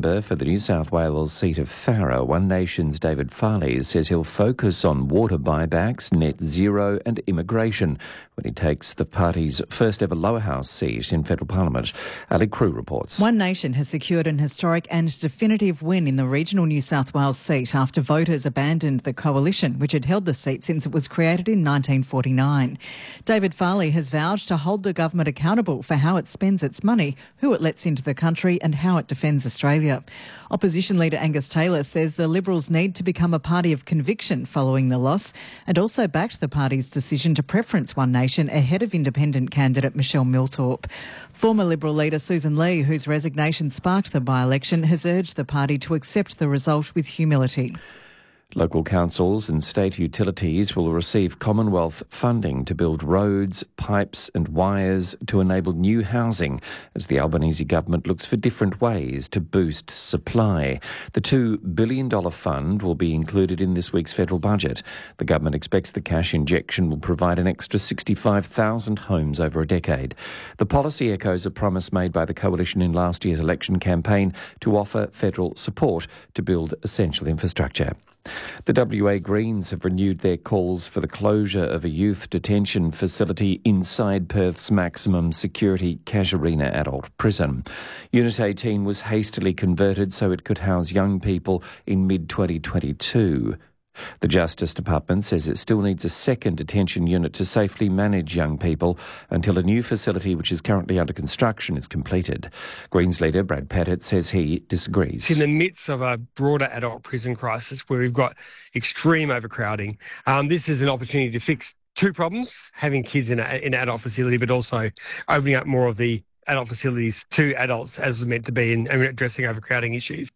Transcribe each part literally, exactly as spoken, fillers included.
For the New South Wales seat of Farrer, One Nation's David Farley says he'll focus on water buybacks, net zero and immigration when he takes the party's first ever lower house seat in federal parliament. Ali Crew reports. One Nation has secured an historic and definitive win in the regional New South Wales seat after voters abandoned the coalition, which had held the seat since it was created in nineteen forty-nine. David Farley has vowed to hold the government accountable for how it spends its money, who it lets into the country and how it defends Australia. Opposition leader Angus Taylor says the Liberals need to become a party of conviction following the loss, and also backed the party's decision to preference One Nation ahead of independent candidate Michelle Milthorpe. Former Liberal leader Susan Lee, whose resignation sparked the by-election, has urged the party to accept the result with humility. Local councils and state utilities will receive Commonwealth funding to build roads, pipes and wires to enable new housing as the Albanese government looks for different ways to boost supply. The two billion dollars fund will be included in this week's federal budget. The government expects the cash injection will provide an extra sixty-five thousand homes over a decade. The policy echoes a promise made by the coalition in last year's election campaign to offer federal support to build essential infrastructure. The W A Greens have renewed their calls for the closure of a youth detention facility inside Perth's maximum security Casuarina adult prison. Unit eighteen was hastily converted so it could house young people in mid twenty twenty-two. The Justice Department says it still needs a second detention unit to safely manage young people until a new facility which is currently under construction is completed. Greens leader Brad Pettit says he disagrees. It's in the midst of a broader adult prison crisis where we've got extreme overcrowding. Um, this is an opportunity to fix two problems, having kids in, a, in an adult facility, but also opening up more of the adult facilities to adults as was meant to be in, in addressing overcrowding issues.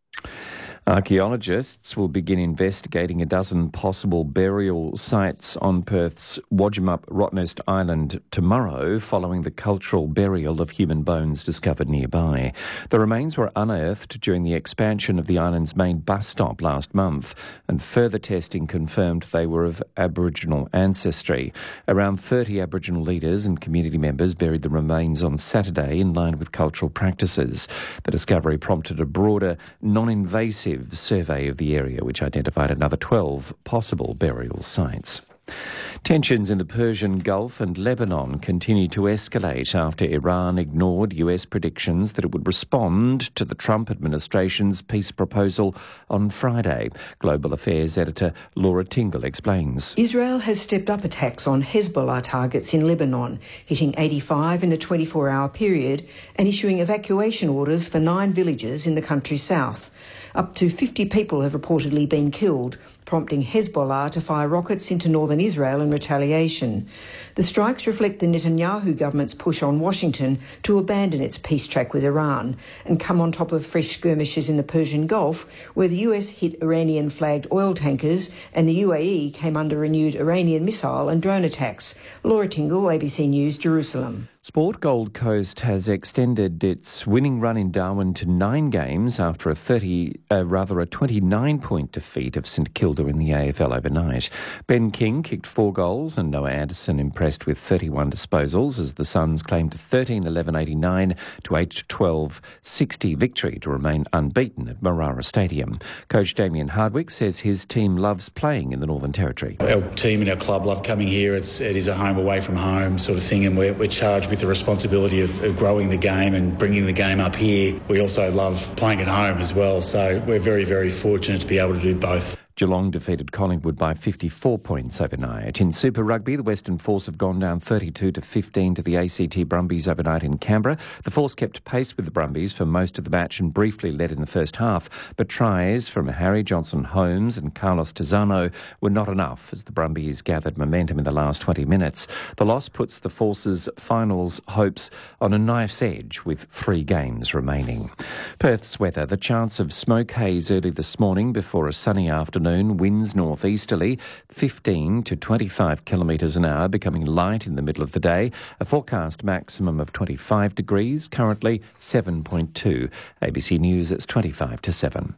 Archaeologists will begin investigating a dozen possible burial sites on Perth's Wadjumup Rottnest Island tomorrow, following the cultural burial of human bones discovered nearby. The remains were unearthed during the expansion of the island's main bus stop last month, and further testing confirmed they were of Aboriginal ancestry. Around thirty Aboriginal leaders and community members buried the remains on Saturday in line with cultural practices. The discovery prompted a broader, non-invasive survey of the area, which identified another twelve possible burial sites. Tensions in the Persian Gulf and Lebanon continue to escalate after Iran ignored U S predictions that it would respond to the Trump administration's peace proposal on Friday. Global Affairs editor Laura Tingle explains. Israel has stepped up attacks on Hezbollah targets in Lebanon, hitting eighty-five in a twenty-four hour period and issuing evacuation orders for nine villages in the country's south. Up to fifty people have reportedly been killed, prompting Hezbollah to fire rockets into northern Israel in retaliation. The strikes reflect the Netanyahu government's push on Washington to abandon its peace track with Iran and come on top of fresh skirmishes in the Persian Gulf, where the U S hit Iranian-flagged oil tankers and the U A E came under renewed Iranian missile and drone attacks. Laura Tingle, A B C News, Jerusalem. Sport Gold Coast has extended its winning run in Darwin to nine games after a thirty, uh, rather a twenty-nine point defeat of St Kilda in the A F L overnight. Ben King kicked four goals and Noah Anderson impressed with thirty-one disposals as the Suns claimed a thirteen eleven eighty-nine to eight twelve sixty victory to remain unbeaten at Marara Stadium. Coach Damien Hardwick says his team loves playing in the Northern Territory. Our team and our club love coming here. It's, it is a home away from home sort of thing, and we're, we're charged with the responsibility of, of growing the game and bringing the game up here. We also love playing at home as well, so we're very, very fortunate to be able to do both. Geelong defeated Collingwood by fifty-four points overnight. In Super Rugby, the Western Force have gone down thirty-two to fifteen to the A C T Brumbies overnight in Canberra. The Force kept pace with the Brumbies for most of the match and briefly led in the first half, but tries from Harry Johnson-Holmes and Carlos Tizano were not enough as the Brumbies gathered momentum in the last twenty minutes. The loss puts the Force's finals hopes on a knife's edge with three games remaining. Perth's weather, the chance of smoke haze early this morning before a sunny afternoon. Winds northeasterly, fifteen to twenty-five kilometres an hour, becoming light in the middle of the day. A forecast maximum of twenty-five degrees, currently seven point two. A B C News, it's twenty-five to seven.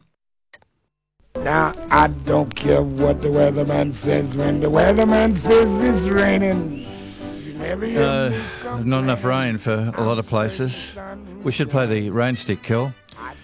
Now, I don't care what the weatherman says when the weatherman says it's raining. Uh, not enough rain for a lot of places. We should play the rain stick, Kel.